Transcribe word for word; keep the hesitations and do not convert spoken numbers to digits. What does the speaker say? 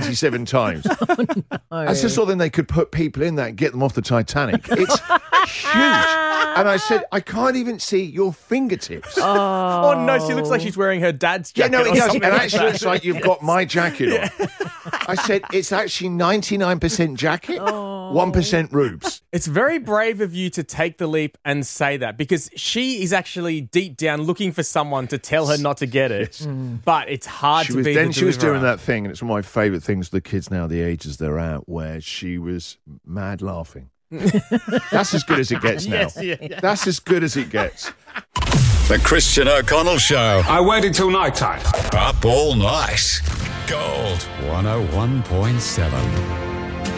ninety-seven times. Oh, no. I just thought then they could put people in that and get them off the Titanic. It's huge. And I said, I can't even see your fingertips. Oh, oh no, she looks like she's wearing her dad's jacket. Yeah, no, it or does. something It like actually that. looks like you've Yes. got my jacket on. Yeah. I said, it's actually ninety-nine percent jacket, oh. one percent rubes. It's very brave of you to take the leap and say that, because she is actually deep down looking for someone to tell her not to get it. Mm. But it's hard she to was, be Then the she was doing deliverer. that thing, and it's one of my favourite things, the kids now, the ages they're at, where she was mad laughing. That's as good as it gets now. Yes, yeah, yeah. That's as good as it gets. The Christian O'Connell Show. I waited till night time. Up all night. Gold one oh one point seven.